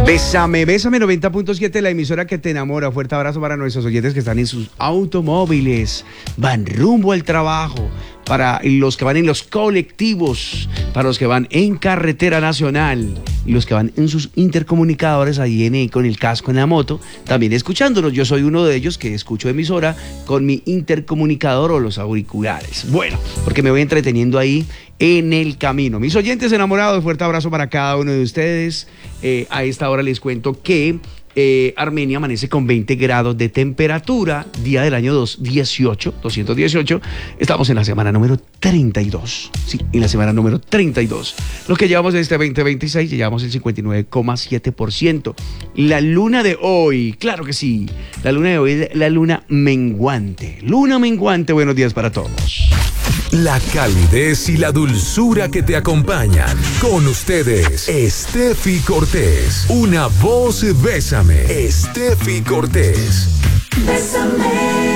Bésame, Bésame 90.7, la emisora que te enamora. Fuerte abrazo para nuestros oyentes que están en sus automóviles, van rumbo al trabajo, para los que van en los colectivos, para los que van en carretera nacional y los que van en sus intercomunicadores ahí con el casco en la moto, también escuchándonos. Yo soy uno de ellos que escucho emisora con mi intercomunicador o los auriculares. Bueno, porque me voy entreteniendo ahí en el camino. Mis oyentes enamorados, fuerte abrazo para cada uno de ustedes. A esta hora les cuento que Armenia amanece con 20 grados de temperatura, día del año 218. Estamos en la semana número 32. Sí, en la semana número 32. Lo que llevamos de este 2026, llevamos el 59,7%. La luna de hoy, claro que sí, la luna de hoy es la luna menguante. Luna menguante, buenos días para todos. La calidez y la dulzura que te acompañan. Con ustedes, Steffi Cortés. Una voz Bésame. Steffi Cortés. Bésame.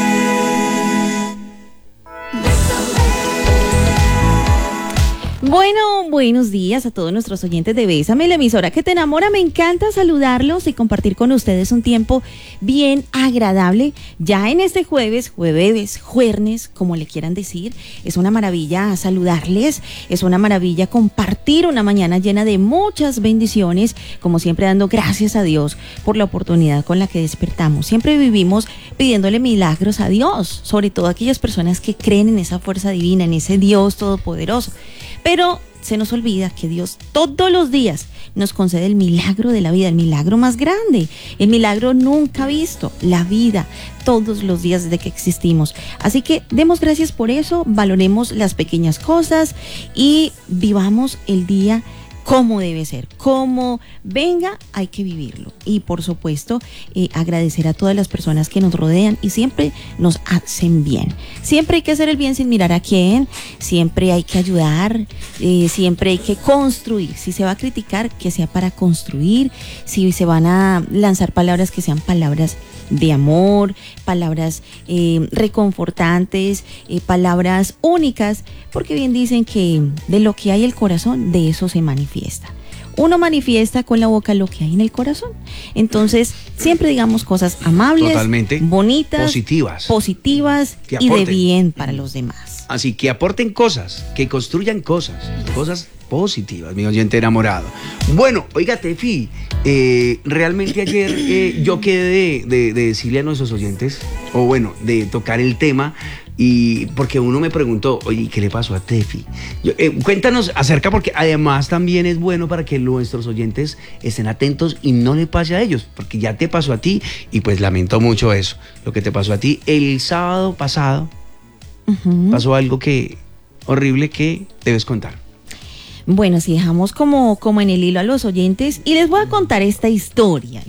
Bueno, buenos días a todos nuestros oyentes de Bésame, la emisora que te enamora. Me encanta saludarlos y compartir con ustedes un tiempo bien agradable. Ya en este jueves, como le quieran decir, es una maravilla saludarles, es una maravilla compartir una mañana llena de muchas bendiciones, como siempre dando gracias a Dios por la oportunidad con la que despertamos. Siempre vivimos pidiéndole milagros a Dios, sobre todo a aquellas personas que creen en esa fuerza divina, en ese Dios todopoderoso. Pero se nos olvida que Dios todos los días nos concede el milagro de la vida, el milagro más grande, el milagro nunca visto, la vida, todos los días desde que existimos. Así que demos gracias por eso, valoremos las pequeñas cosas y vivamos el día como debe ser, como venga, hay que vivirlo. Y por supuesto, agradecer a todas las personas que nos rodean y siempre nos hacen bien. Siempre hay que hacer el bien sin mirar a quién, siempre hay que ayudar, siempre hay que construir. Si se va a criticar, que sea para construir. Si se van a lanzar palabras, que sean palabras de amor, palabras reconfortantes, palabras únicas, porque bien dicen que de lo que hay el corazón, de eso se manifiesta. Uno manifiesta con la boca lo que hay en el corazón. Entonces, siempre digamos cosas amables, totalmente bonitas, positivas y de bien para los demás. Así que aporten cosas, que construyan cosas positivas, mi oyente enamorado. Bueno, oiga, Tefi, realmente ayer yo quedé de decirle a nuestros oyentes, o bueno, de tocar el tema, y porque uno me preguntó, oye, ¿qué le pasó a Tefi? Cuéntanos acerca, porque además también es bueno para que nuestros oyentes estén atentos y no le pase a ellos, porque ya te pasó a ti, y pues lamento mucho eso, lo que te pasó a ti el sábado pasado. Pasó algo horrible que debes contar. Bueno, si dejamos como en el hilo a los oyentes, y les voy a contar esta historia,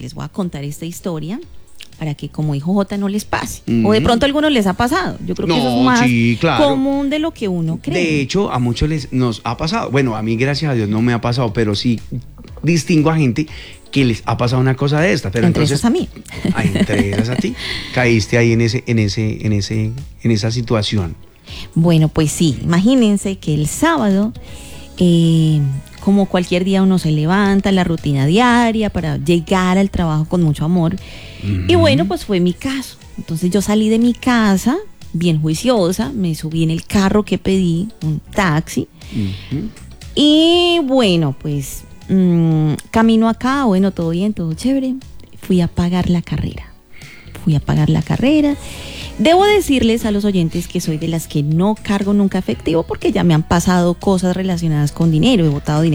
para que, como dijo Jota, no les pase. O de pronto a algunos les ha pasado. Yo creo que eso es más común de lo que uno cree. De hecho, a muchos nos ha pasado. Bueno, a mí, gracias a Dios, no me ha pasado, pero sí distingo a gente que les ha pasado una cosa de esta. Pero entre entonces, esas a mí. Entre esas a ti. Caíste ahí en esa situación. Bueno, pues sí, imagínense que el sábado, como cualquier día, uno se levanta, la rutina diaria para llegar al trabajo con mucho amor. Y bueno, pues fue mi caso. Entonces yo salí de mi casa bien juiciosa, me subí en el carro que pedí, un taxi. Y bueno, pues camino acá, bueno, todo bien, todo chévere. Fui a pagar la carrera. Debo decirles a los oyentes que soy de las que no cargo nunca efectivo, porque ya me han pasado cosas relacionadas con dinero, he botado dinero